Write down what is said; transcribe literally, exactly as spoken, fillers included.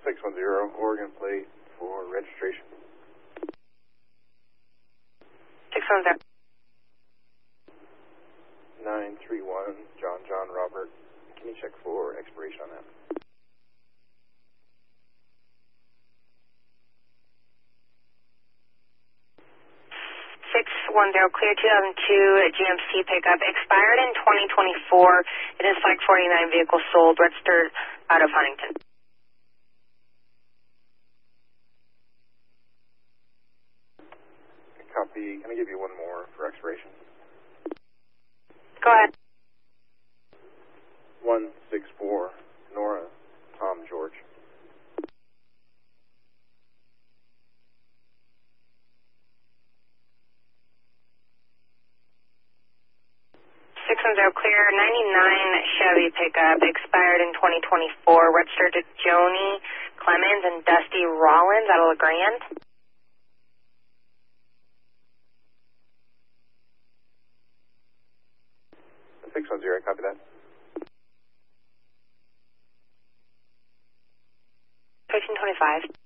six one zero, Oregon plate for registration. six one zero. nine three one, John John Robert. Can you check for expiration on that? six one zero, clear two thousand two G M C pickup, expired in twenty twenty-four. It is Flight forty-nine, vehicle sold, registered out of Huntington. Copy. Can I give you one more for expiration? Go ahead. one six four, Nora, Tom George. six one zero, clear ninety-nine Chevy pickup, expired in twenty twenty-four, registered to Joni Clemens and Dusty Rollins out of La Grande. six one zero, copy that. thirteen twenty-five.